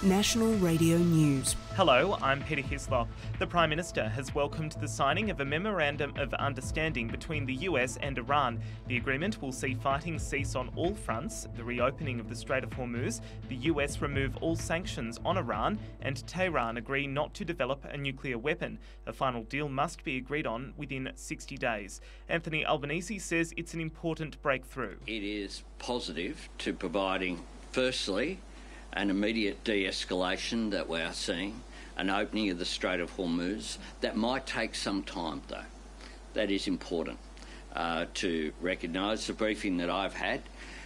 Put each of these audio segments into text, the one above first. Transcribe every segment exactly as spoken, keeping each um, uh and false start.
National Radio News. Hello, I'm Peter Hislop. The Prime Minister has welcomed the signing of a Memorandum of Understanding between the U S and Iran. The agreement will see fighting cease on all fronts, the reopening of the Strait of Hormuz, the U S remove all sanctions on Iran, and Tehran agree not to develop a nuclear weapon. A final deal must be agreed on within sixty days. Anthony Albanese says it's an important breakthrough. It is positive to providing, firstly, an immediate de-escalation that we are seeing, an opening of the Strait of Hormuz. That might take some time, though. That is important uh, to recognise. The briefing that I've had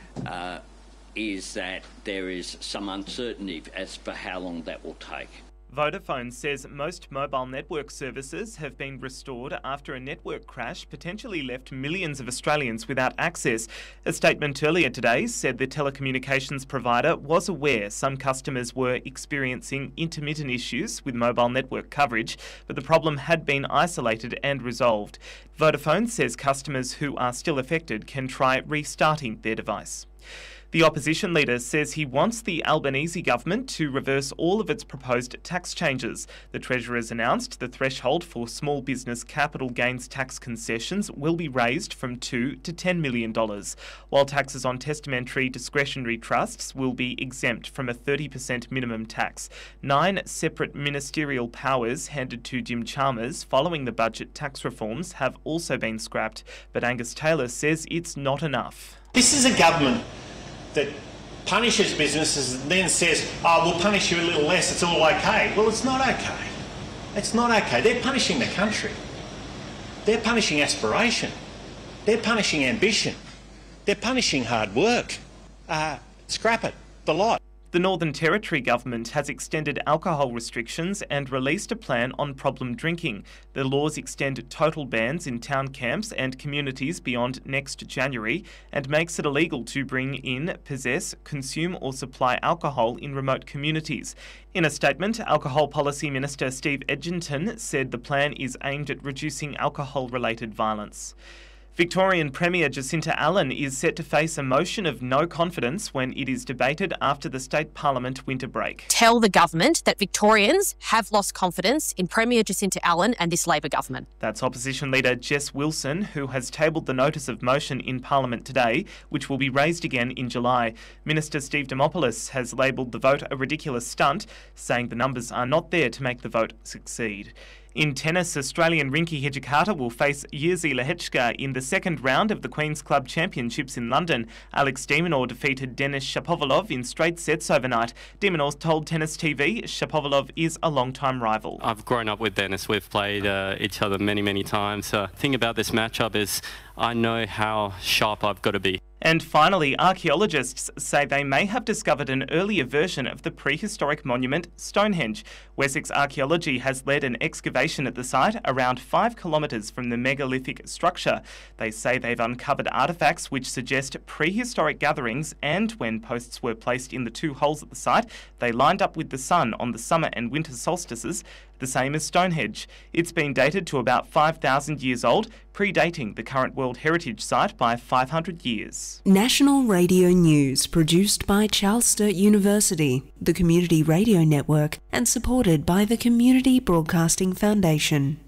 uh, is that there is some uncertainty as for how long that will take. Vodafone says most mobile network services have been restored after a network crash potentially left millions of Australians without access. A statement earlier today said the telecommunications provider was aware some customers were experiencing intermittent issues with mobile network coverage, but the problem had been isolated and resolved. Vodafone says customers who are still affected can try restarting their device. The opposition leader says he wants the Albanese government to reverse all of its proposed tax changes. The Treasurer's announced the threshold for small business capital gains tax concessions will be raised from two to ten million dollars, while taxes on testamentary discretionary trusts will be exempt from a thirty percent minimum tax. Nine separate ministerial powers handed to Jim Chalmers following the budget tax reforms have also been scrapped, but Angus Taylor says it's not enough. This is a government that punishes businesses and then says, oh, we'll punish you a little less, it's all okay. Well, it's not okay. It's not okay. They're punishing the country. They're punishing aspiration. They're punishing ambition. They're punishing hard work. Uh, scrap it, the lot. The Northern Territory government has extended alcohol restrictions and released a plan on problem drinking. The laws extend total bans in town camps and communities beyond next January and makes it illegal to bring in, possess, consume or supply alcohol in remote communities. In a statement, Alcohol Policy Minister Steve Edginton said the plan is aimed at reducing alcohol-related violence. Victorian Premier Jacinta Allan is set to face a motion of no confidence when it is debated after the state parliament winter break. Tell the government that Victorians have lost confidence in Premier Jacinta Allan and this Labor government. That's opposition leader Jess Wilson, who has tabled the notice of motion in Parliament today, which will be raised again in July. Minister Steve Dimopoulos has labelled the vote a ridiculous stunt, saying the numbers are not there to make the vote succeed. In tennis, Australian Rinky Hijikata will face Jerzy Lehecka in the second round of the Queen's Club Championships in London. Alex de Minaur defeated Denis Shapovalov in straight sets overnight. De Minaur told Tennis T V Shapovalov is a long-time rival. I've grown up with Denis. We've played uh, each other many, many times. The uh, thing about this matchup is I know how sharp I've got to be. And finally, archaeologists say they may have discovered an earlier version of the prehistoric monument Stonehenge. Wessex Archaeology has led an excavation at the site around five kilometres from the megalithic structure. They say they've uncovered artefacts which suggest prehistoric gatherings, and when posts were placed in the two holes at the site, they lined up with the sun on the summer and winter solstices, the same as Stonehenge. It's been dated to about five thousand years old, predating the current World Heritage Site by five hundred years. National Radio News, produced by Charles Sturt University, the Community Radio Network, and supported by the Community Broadcasting Foundation.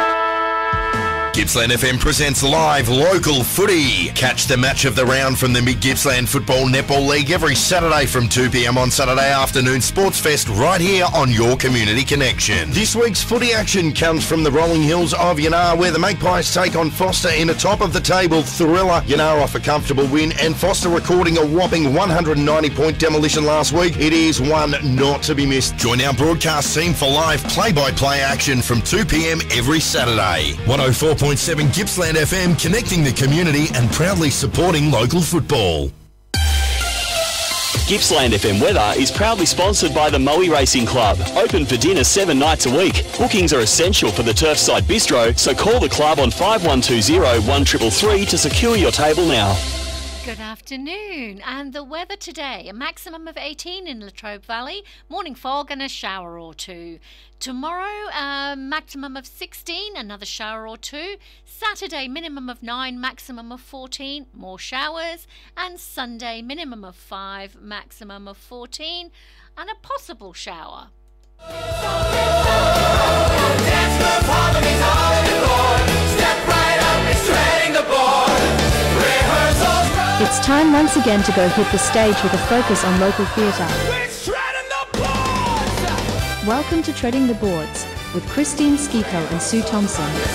Gippsland F M presents live local footy. Catch the match of the round from the Mid-Gippsland Football Netball League every Saturday from two p m on Saturday afternoon Sports Fest right here on your Community Connection. This week's footy action comes from the rolling hills of Yanar, where the Magpies take on Foster in a top-of-the-table thriller. Yanar off a comfortable win, and Foster recording a whopping one hundred ninety point demolition last week. It is one not to be missed. Join our broadcast team for live play-by-play action from two p m every Saturday. one oh four point seven Gippsland F M, connecting the community and proudly supporting local football. Gippsland F M weather is proudly sponsored by the Moe Racing Club. Open for dinner seven nights a week. Bookings are essential for the Turfside Bistro, so call the club on five one two zero one three three three to secure your table now. Good afternoon. And the weather today, a maximum of eighteen in Latrobe Valley, morning fog and a shower or two. Tomorrow, a maximum of sixteen, another shower or two. Saturday, minimum of nine, maximum of fourteen, more showers. And Sunday, minimum of five, maximum of fourteen, and a possible shower. It's time once again to go hit the stage with a focus on local theatre. Welcome to Treading the Boards with Christine Skiko and Sue Thompson.